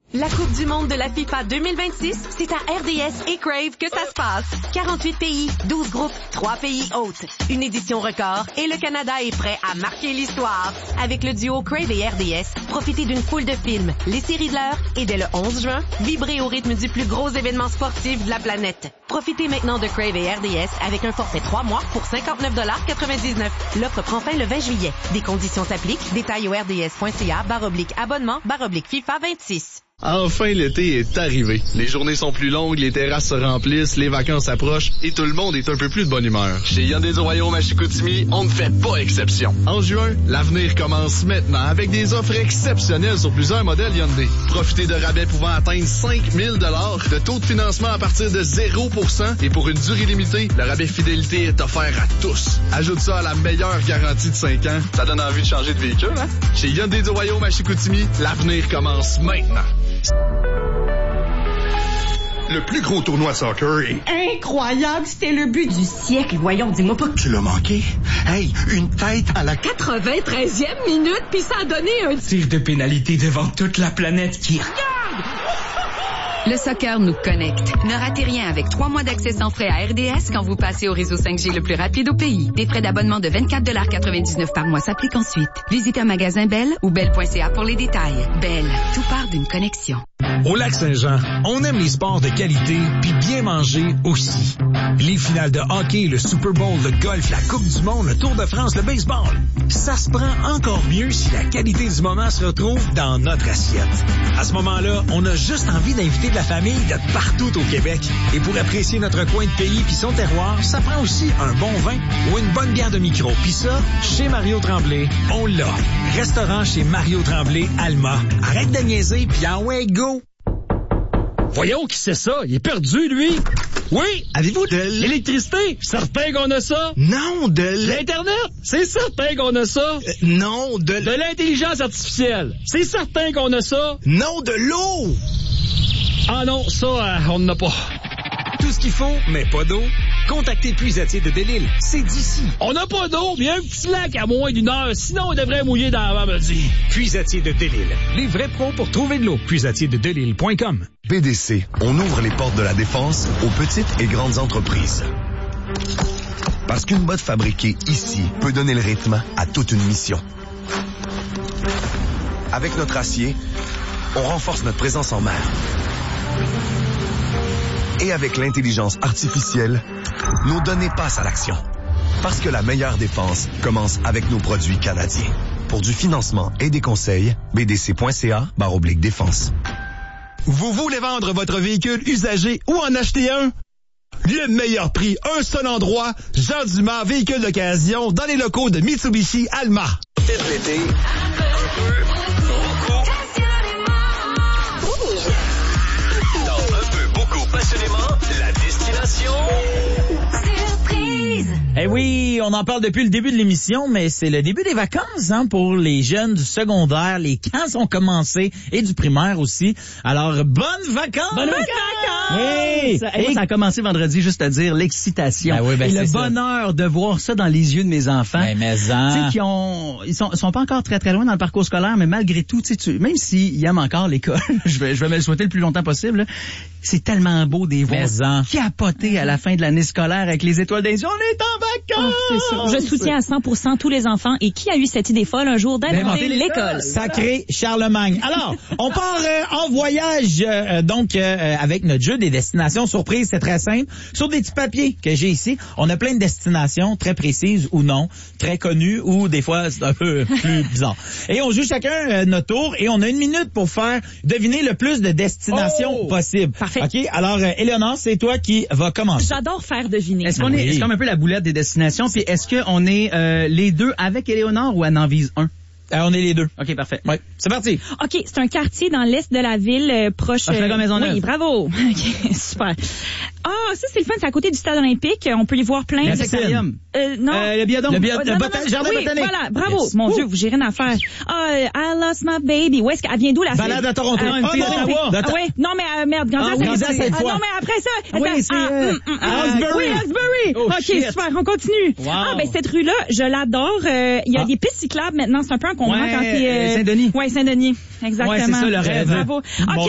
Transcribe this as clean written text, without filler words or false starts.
La Coupe du monde de la FIFA 2026, c'est à RDS et Crave que ça se passe. 48 pays, 12 groupes, 3 pays hôtes. Une édition record et le Canada est prêt à marquer l'histoire. Avec le duo Crave et RDS, profitez d'une foule de films, les séries de l'heure et dès le 11 juin, vibrez au rythme du plus gros événement sportif de la planète. Profitez maintenant de Crave et RDS avec un forfait 3 mois pour 59,99 $. L'offre prend fin le 20 juillet. Des conditions s'appliquent. Détails au rds.ca/abonnement/FIFA 26. Enfin, l'été est arrivé. Les journées sont plus longues, les terrasses se remplissent, les vacances approchent et tout le monde est un peu plus de bonne humeur. Chez Hyundai du Royaume à Chicoutimi, on ne fait pas exception. En juin, l'avenir commence maintenant avec des offres exceptionnelles sur plusieurs modèles Hyundai. Profitez de rabais pouvant atteindre 5 000 $, de taux de financement à partir de 0% et pour une durée limitée, le rabais fidélité est offert à tous. Ajoute ça à la meilleure garantie de 5 ans. Ça donne envie de changer de véhicule, hein? Chez Hyundai du Royaume à Chicoutimi, l'avenir commence maintenant. Le plus gros tournoi de soccer est... Incroyable! C'était le but du siècle. Voyons, dis-moi pas que Tu l'as manqué? Hey, une tête à la 93e minute, puis ça a donné un tir de pénalité devant toute la planète qui regarde! Le soccer nous connecte. Ne ratez rien avec 3 mois d'accès sans frais à RDS quand vous passez au réseau 5G le plus rapide au pays. Des frais d'abonnement de 24,99 $ par mois s'appliquent ensuite. Visitez un magasin Bell ou bell.ca pour les détails. Bell, tout part d'une connexion. Au Lac-Saint-Jean, on aime les sports de qualité puis bien manger aussi. Les finales de hockey, le Super Bowl, le golf, la Coupe du monde, le Tour de France, le baseball. Ça se prend encore mieux si la qualité du moment se retrouve dans notre assiette. À ce moment-là, on a juste envie d'inviter de la famille de partout au Québec. Et pour apprécier notre coin de pays puis son terroir, ça prend aussi un bon vin ou une bonne bière de micro. Puis ça, chez Mario Tremblay, on l'a. Restaurant chez Mario Tremblay, Alma. Arrête de niaiser puis ah ouais, go! Voyons qui c'est ça, il est perdu, lui. Oui, avez-vous de l'électricité? Certain qu'on a ça. Non, de l'Internet? C'est certain qu'on a ça. Non, de l'intelligence artificielle. C'est certain qu'on a ça. Non, de l'eau. Ah non, ça, on n'en a pas. Tout ce qu'il faut, mais pas d'eau. Contactez Puisatier de Delisle. C'est d'ici. On n'a pas d'eau, mais un petit lac à moins d'1 heure. Sinon, on devrait mouiller dans la dit. Puisatier de Delisle. Les vrais pros pour trouver de l'eau. Puisatierdedelisle.com. PDC, on ouvre les portes de la défense aux petites et grandes entreprises. Parce qu'une botte fabriquée ici peut donner le rythme à toute une mission. Avec notre acier, on renforce notre présence en mer. Et avec l'intelligence artificielle, nos données passent à l'action. Parce que la meilleure défense commence avec nos produits canadiens. Pour du financement et des conseils, bdc.ca/défense. Vous voulez vendre votre véhicule usagé ou en acheter un? Le meilleur prix, un seul endroit, Jean Dumas, véhicule d'occasion, dans les locaux de Mitsubishi Alma. Cet été, un peu, beaucoup. Dans un peu, beaucoup, passionnément, la destination... Surprise! Eh oui, on en parle depuis le début de l'émission, mais c'est le début des vacances pour les jeunes du secondaire. Les camps ont commencé et du primaire aussi. Alors, bonnes vacances! Bonnes vacances! Hey! Et ça a commencé vendredi, juste à dire l'excitation. Ben oui, et le bonheur de voir ça dans les yeux de mes enfants. Ben, mais tu sais, ils sont pas encore très très loin dans le parcours scolaire, mais malgré tout, même s'ils aiment encore l'école, je vais me le souhaiter le plus longtemps possible, c'est tellement beau des voir capoter à la fin de l'année scolaire avec les étoiles des yeux. On est en vacances! Oh, c'est sûr. Je soutiens à 100% tous les enfants. Et qui a eu cette idée folle un jour d'inventer l'école? Sacré Charlemagne. Alors, on part en voyage avec notre jeu des destinations surprises. C'est très simple. Sur des petits papiers que j'ai ici, on a plein de destinations très précises ou non, très connues ou des fois c'est un peu plus bizarre. Et on joue chacun notre tour et on a 1 minute pour faire deviner le plus de destinations possibles. Parfait. OK? Alors, Éléonore, c'est toi qui va commencer. J'adore faire deviner. Est-ce qu'on est comme un peu la boulette des destinations? Puis est-ce qu'on est les deux avec Éléonore ou elle en vise un? On est les deux. OK, parfait. Ouais, c'est parti. OK, c'est un quartier dans l'est de la ville, proche... Maisonneuve. Oui, bravo. OK, super. Ah, ça, c'est le fun. C'est à côté du stade olympique. On peut y voir plein. Non. Le biodôme. Jardin botanique. Voilà, bravo. Yes. Mon Dieu, j'ai rien à faire. I lost my baby. Où est-ce qu'elle vient d'où la balade à Toronto. Oui. Non, mais merde. Non, mais après ça. Oui, c'est Hawkesbury. Oui, Hawkesbury. OK, super. On continue. Wow. Ah, ben cette rue-là, je l'adore. Il y a des pistes cyclables maintenant. C'est un peu encombrant quand t'es... Saint-Denis. Oui, Saint-Denis. Exactement. Ouais, c'est ça le rêve. Bravo. OK.